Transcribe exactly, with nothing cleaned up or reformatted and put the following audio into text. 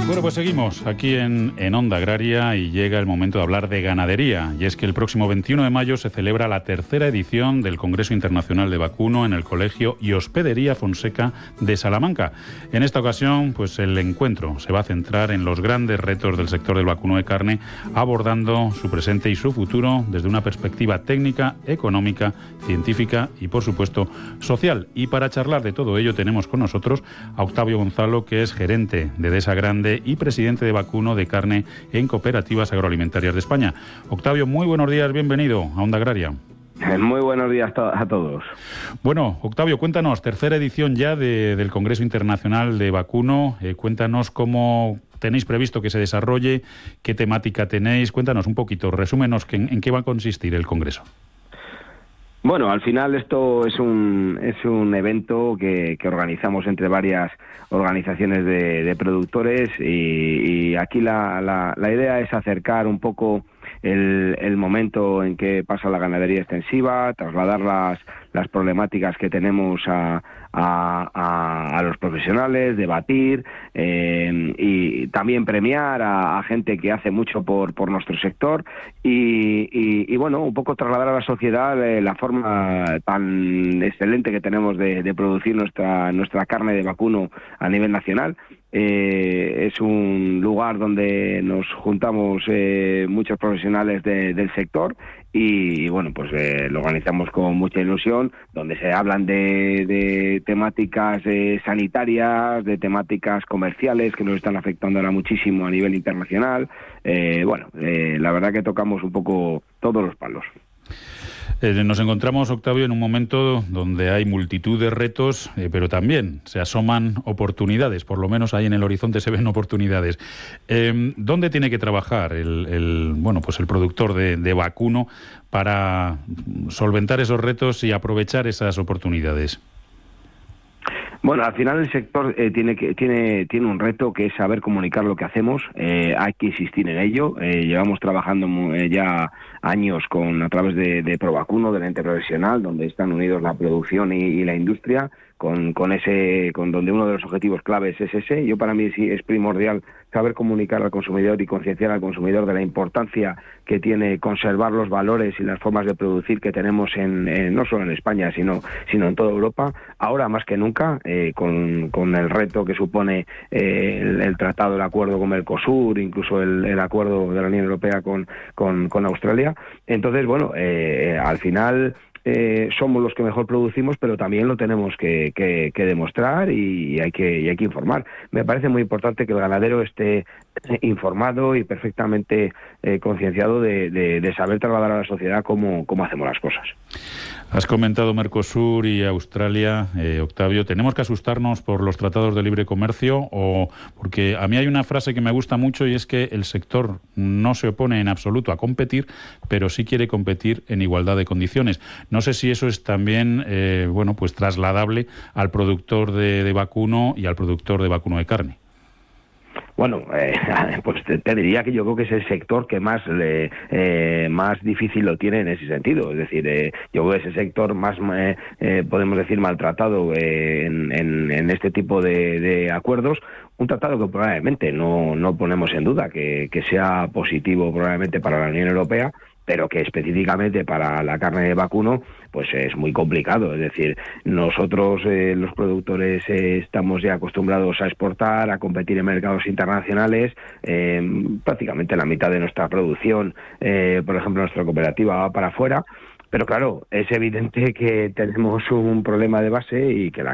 Bueno, pues seguimos aquí en, en Onda Agraria y llega el momento de hablar de ganadería. Y es que el próximo veintiuno de mayo se celebra la tercera edición del Congreso Internacional de Vacuno en el Colegio y Hospedería Fonseca de Salamanca. En esta ocasión, pues el encuentro se va a centrar en los grandes retos del sector del vacuno de carne, abordando su presente y su futuro desde una perspectiva técnica, económica, científica y, por supuesto, social. Y para charlar de todo ello tenemos con nosotros a Octavio Gonzalo, que es gerente de Desa Grande y presidente de Vacuno de Carne en Cooperativas Agroalimentarias de España. Octavio, muy buenos días, bienvenido a Onda Agraria. Muy buenos días a todos. Bueno, Octavio, cuéntanos, tercera edición ya de, del Congreso Internacional de Vacuno. Eh, cuéntanos cómo tenéis previsto que se desarrolle, qué temática tenéis. Cuéntanos un poquito, resúmenos en, en qué va a consistir el Congreso. Bueno, al final esto es un es un evento que, que organizamos entre varias organizaciones de, de productores y, y aquí la, la, la idea es acercar un poco el, el momento en que pasa la ganadería extensiva, trasladar las, las problemáticas que tenemos a, a, a, a los profesionales, debatir eh, y también premiar a, a gente que hace mucho por, por nuestro sector y, y, y bueno, un poco trasladar a la sociedad eh, la forma tan excelente que tenemos de, de producir nuestra, nuestra carne de vacuno a nivel nacional. Eh, es un lugar donde nos juntamos eh, muchos profesionales de, del sector y, y bueno, pues eh, lo organizamos con mucha ilusión, donde se hablan de, de temáticas eh, sanitarias, de temáticas comerciales que nos están afectando ahora muchísimo a nivel internacional. Eh, bueno, eh, la verdad que tocamos un poco todos los palos. Eh, nos encontramos, Octavio, en un momento donde hay multitud de retos, eh, pero también se asoman oportunidades, por lo menos ahí en el horizonte se ven oportunidades. Eh, ¿Dónde tiene que trabajar el, el, bueno, pues el productor de, de vacuno para solventar esos retos y aprovechar esas oportunidades? Bueno, al final el sector eh, tiene que tiene tiene un reto que es saber comunicar lo que hacemos. Eh, hay que insistir en ello. Eh, llevamos trabajando eh, ya años con a través de, de Provacuno, del ente profesional, donde están unidos la producción y, y la industria, con con ese con donde uno de los objetivos claves es ese. Yo para mí sí es primordial saber comunicar al consumidor y concienciar al consumidor de la importancia que tiene conservar los valores y las formas de producir que tenemos en, en no solo en España, sino sino en toda Europa. Ahora más que nunca, eh, con, con el reto que supone eh, el, el tratado, el acuerdo con Mercosur, incluso el, el acuerdo de la Unión Europea con, con, con Australia. Entonces, bueno, eh, al final Eh, somos los que mejor producimos, pero también lo tenemos que, que, que demostrar y hay que, y hay que informar. Me parece muy importante que el ganadero esté informado y perfectamente eh, concienciado de, de, de saber trasladar a la sociedad cómo, cómo hacemos las cosas. Has comentado Mercosur y Australia, eh, Octavio. ¿Tenemos que asustarnos por los tratados de libre comercio? O porque a mí hay una frase que me gusta mucho y es que el sector no se opone en absoluto a competir, pero sí quiere competir en igualdad de condiciones. No sé si eso es también eh, bueno, pues trasladable al productor de, de vacuno y al productor de vacuno de carne. Bueno, eh, pues te, te diría que yo creo que es el sector que más eh, eh, más difícil lo tiene en ese sentido. Es decir, eh, yo creo que es el sector más, eh, eh, podemos decir, maltratado eh, en, en, en este tipo de, de acuerdos. Un tratado que probablemente no, no ponemos en duda que, que sea positivo probablemente para la Unión Europea, pero que específicamente para la carne de vacuno pues es muy complicado. Es decir, nosotros eh, los productores eh, estamos ya acostumbrados a exportar, a competir en mercados internacionales. Eh, prácticamente la mitad de nuestra producción, eh, por ejemplo, nuestra cooperativa va para afuera. Pero claro, es evidente que tenemos un problema de base y que la